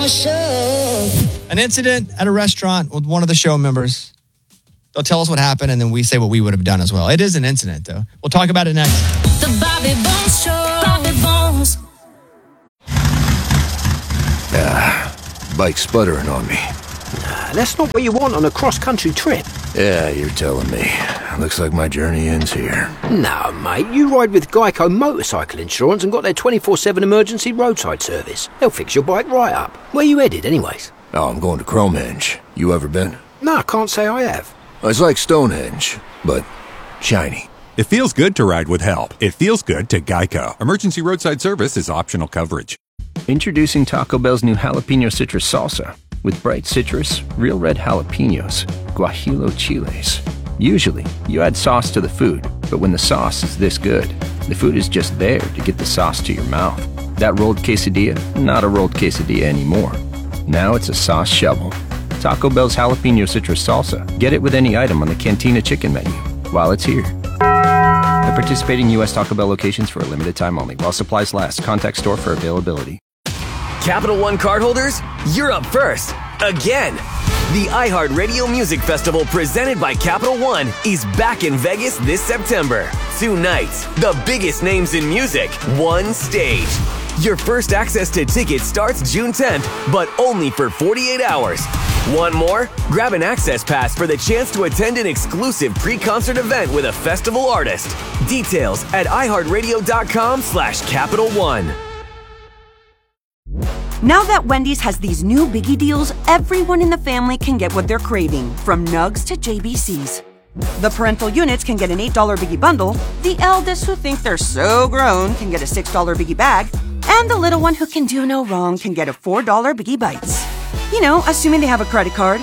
An incident at a restaurant with one of the show members. They'll tell us what happened, and then we say what we would have done as well. It is an incident, though. We'll talk about it next. The Bobby Bones Show. Bobby Bones. Bike sputtering on me. That's not what you want on a cross-country trip. Yeah, you're telling me. Looks like my journey ends here. No, mate, you ride with Geico Motorcycle Insurance and got their 24/7 emergency roadside service. They'll fix your bike right up. Where you headed, anyways? Oh, I'm going to Cromehenge. You ever been? No, I can't say I have. It's like Stonehenge, but shiny. It feels good to ride with help. It feels good to Geico. Emergency roadside service is optional coverage. Introducing Taco Bell's new jalapeno citrus salsa. With bright citrus, real red jalapenos, guajillo chiles. Usually, you add sauce to the food, but when the sauce is this good, the food is just there to get the sauce to your mouth. That rolled quesadilla, not a rolled quesadilla anymore. Now it's a sauce shovel. Taco Bell's jalapeno citrus salsa. Get it with any item on the Cantina chicken menu while it's here. At participating U.S. Taco Bell locations for a limited time only. While supplies last. Contact store for availability. Capital One cardholders, you're up first. Again. The iHeartRadio Music Festival presented by Capital One is back in Vegas this September. 2 nights, the biggest names in music, one stage. Your first access to tickets starts June 10th, but only for 48 hours. Want more? Grab an access pass for the chance to attend an exclusive pre-concert event with a festival artist. Details at iHeartRadio.com/Capital One. Now that Wendy's has these new biggie deals, everyone in the family can get what they're craving, from nugs to JBCs. The parental units can get an $8 biggie bundle, the eldest who think they're so grown can get a $6 biggie bag, and the little one who can do no wrong can get a $4 biggie bites. You know, assuming they have a credit card.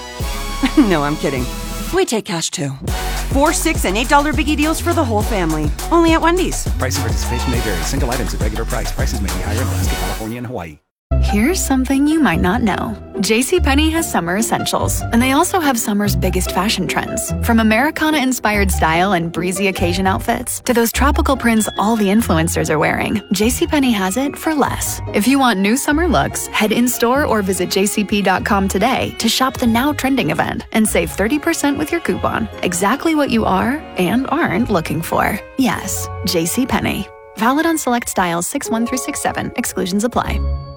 No, I'm kidding. We take cash too. 4, $6, and $8 biggie deals for the whole family. Only at Wendy's. Price of participation may vary. Single items at regular price. Prices may be higher in Alaska, California, and Hawaii. Here's something you might not know. JCPenney has summer essentials, and they also have summer's biggest fashion trends. From Americana-inspired style and breezy occasion outfits to those tropical prints all the influencers are wearing, JCPenney has it for less. If you want new summer looks, head in-store or visit jcp.com today to shop the now trending event and save 30% with your coupon. Exactly what you are and aren't looking for. Yes, JCPenney. Valid on select styles 6-1 through 6-7. Exclusions apply.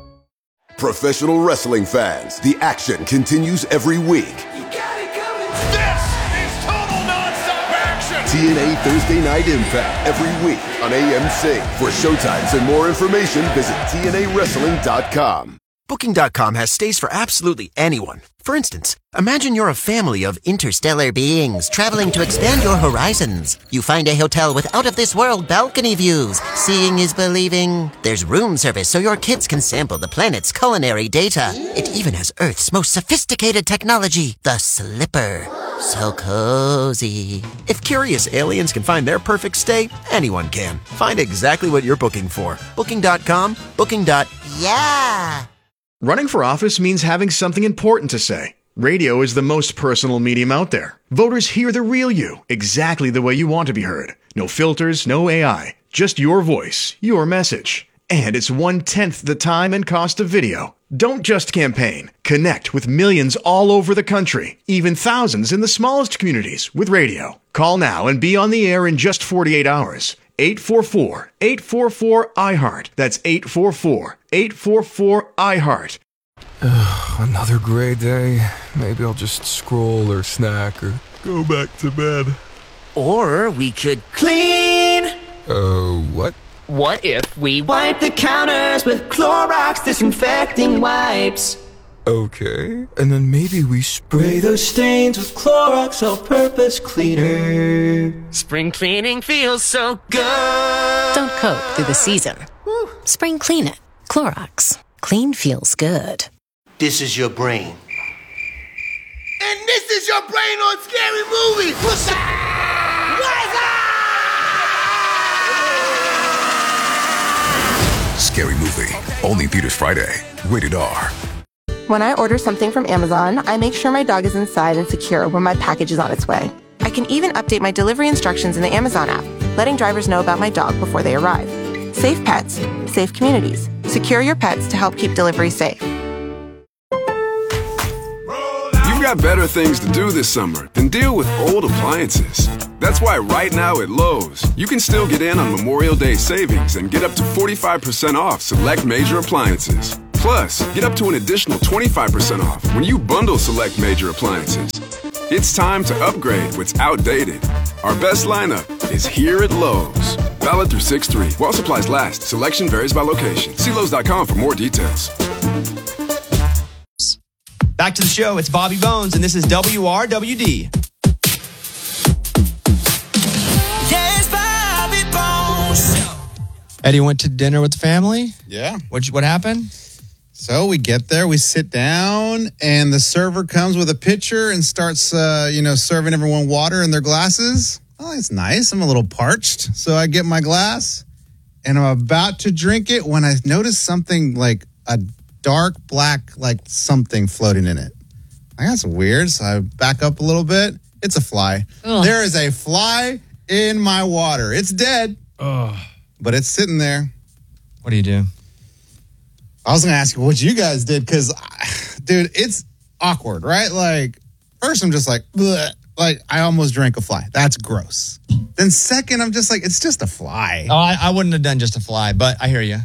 Professional wrestling fans, the action continues every week. You got it coming. This is total nonstop action. TNA Thursday Night Impact every week on AMC. For showtimes and more information, visit TNAWrestling.com. Booking.com has stays for absolutely anyone. For instance, imagine you're a family of interstellar beings traveling to expand your horizons. You find a hotel with out-of-this-world balcony views. Seeing is believing. There's room service so your kids can sample the planet's culinary data. It even has Earth's most sophisticated technology, the Slipper. So cozy. If curious aliens can find their perfect stay, anyone can. Find exactly what you're booking for. Booking.com, booking.yeah. Running for office means having something important to say. Radio is the most personal medium out there. Voters hear the real you, exactly the way you want to be heard. No filters, no AI, just your voice, your message. And it's 1/10 the time and cost of video. Don't just campaign. Connect with millions all over the country, even thousands in the smallest communities with radio. Call now and be on the air in just 48 hours. 844-844-iHeart. That's 844-844-iHeart. Another gray day. Maybe I'll just scroll or snack or go back to bed. Or we could clean. What? What if we wipe the counters with Clorox disinfecting wipes? Okay. And then maybe we spray those stains with Clorox all-purpose cleaner. Spring cleaning feels so good. Don't cope through the season. Spring clean it. Clorox. Clean feels good. This is your brain. And this is your brain on Scary Movie. What's up? Scary Movie. Only in theaters Friday. Rated R. When I order something from Amazon, I make sure my dog is inside and secure when my package is on its way. I can even update my delivery instructions in the Amazon app, letting drivers know about my dog before they arrive. Safe pets, safe communities. Secure your pets to help keep delivery safe. got better things to do this summer than deal with old appliances. That's why right now at Lowe's, you can still get in on Memorial Day savings and get up to 45% off select major appliances. Plus, get up to an additional 25% off when you bundle select major appliances. It's time to upgrade what's outdated. Our best lineup is here at Lowe's. Valid through 6/3. While supplies last, selection varies by location. See Lowe's.com for more details. Back to the show. It's Bobby Bones, and this is WRWD. Yes, Bobby Bones. Eddie went to dinner with the family. Yeah. What happened? So we get there, we sit down, and the server comes with a pitcher and starts, serving everyone water in their glasses. Oh, it's nice. I'm a little parched. So I get my glass, and I'm about to drink it when I notice something like a dark black, like something floating in it. That's weird. So I back up a little bit. It's a fly. Ugh. There is a fly in my water. It's dead, but it's sitting there. What do you do? I was going to ask you what you guys did because, dude, it's awkward, right? Like, first I'm just like, bleh. Like, I almost drank a fly. That's gross. Then second, I'm just like, it's just a fly. Oh, I wouldn't have done just a fly, but I hear you.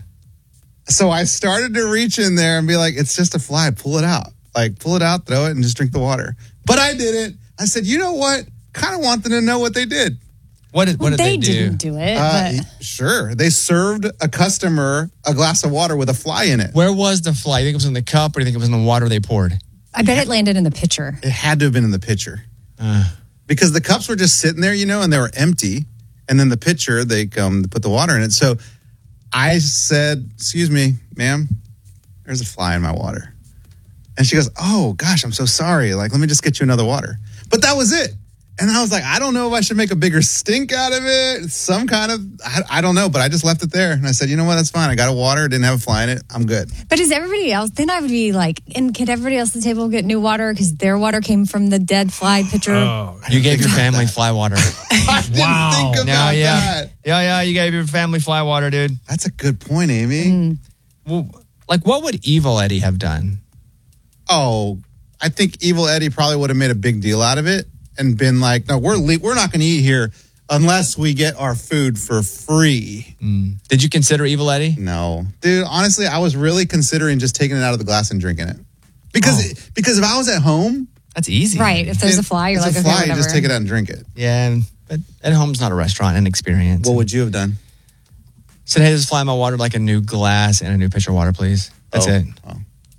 So I started to reach in there and be like, it's just a fly. Pull it out. Like, pull it out, throw it, and just drink the water. But I didn't. I said, you know what? Kind of wanted to know what they did. What did they do? Didn't do it. But Sure. They served a customer a glass of water with a fly in it. Where was the fly? You think it was in the cup, or do you think it was in the water they poured? I bet it landed in the pitcher. It had to have been in the pitcher. Because the cups were just sitting there, and they were empty. And then the pitcher, they come to put the water in it. So I said, excuse me, ma'am, there's a fly in my water. And she goes, oh, gosh, I'm so sorry. Like, let me just get you another water. But that was it. And I was like, I don't know if I should make a bigger stink out of it. Some kind of, I don't know. But I just left it there. And I said, you know what? That's fine. I got a water. Didn't have a fly in it. I'm good. But is everybody else, then I would be like, and could everybody else at the table get new water because their water came from the dead fly pitcher? You gave your family fly water. I didn't think about that. Yeah, you gave your family fly water, dude. That's a good point, Amy. Well, like, what would Evil Eddie have done? Oh, I think Evil Eddie probably would have made a big deal out of it and been like, no, we're not going to eat here unless we get our food for free. Did you consider Evil Eddie? No. Dude, honestly, I was really considering just taking it out of the glass and drinking it. Because if I was at home... That's easy. Right. If there's a fly, you're like, okay, whatever. you just take it out and drink it. Yeah, but at home's not a restaurant, an experience. What would you have done? Said, hey, this is fly in my water, like a new glass and a new pitcher of water, please. That's it. Oh.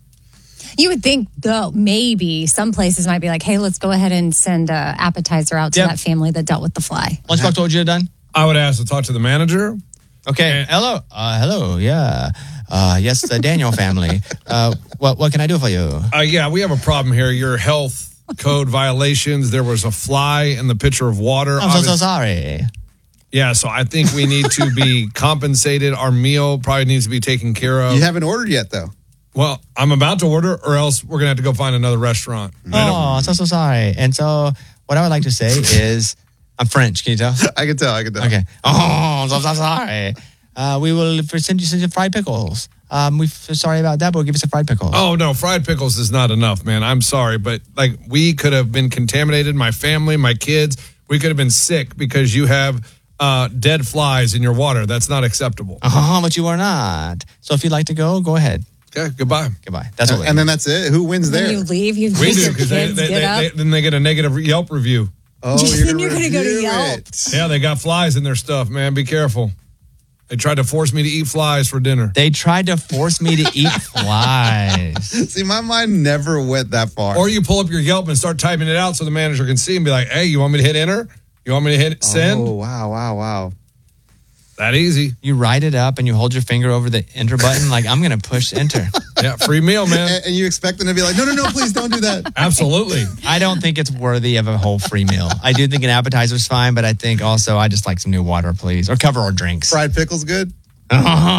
You would think, though, maybe some places might be like, hey, let's go ahead and send an appetizer out to that family that dealt with the fly. Lunchbox, what would you have done? I would ask to talk to the manager. Okay. Hello. Yeah. Yes, the Daniel family. What can I do for you? Yeah, we have a problem here. Your health code violations. There was a fly in the pitcher of water. I'm so sorry. Yeah, so I think we need to be compensated. Our meal probably needs to be taken care of. You haven't ordered yet, though. Well, I'm about to order, or else we're going to have to go find another restaurant. Oh, so sorry. And so what I would like to say is, I'm French. Can you tell? I can tell. Okay. Oh, so sorry. We will send you fried pickles. We're sorry about that, but we'll give you some fried pickles. Oh, no, fried pickles is not enough, man. I'm sorry, but like we could have been contaminated, my family, my kids. We could have been sick because you have dead flies in your water. That's not acceptable. But you are not. So if you'd like to go ahead. Okay, goodbye. That's what and then that's it. Who wins there? When you leave, you we do, your because kids get up. then they get a negative Yelp review. Oh, then you're going to go to Yelp. Yeah, they got flies in their stuff, man. Be careful. They tried to force me to eat flies for dinner. They tried to force me to eat flies. See, my mind never went that far. Or you pull up your Yelp and start typing it out so the manager can see and be like, hey, you want me to hit enter? You want me to hit send? Oh, wow. That easy. You write it up and you hold your finger over the enter button like, I'm going to push enter. Yeah, free meal, man. And you expect them to be like, no, please don't do that. Absolutely. I don't think it's worthy of a whole free meal. I do think an appetizer's fine, but I think also I just like some new water, please. Or cover our drinks. Fried pickles good?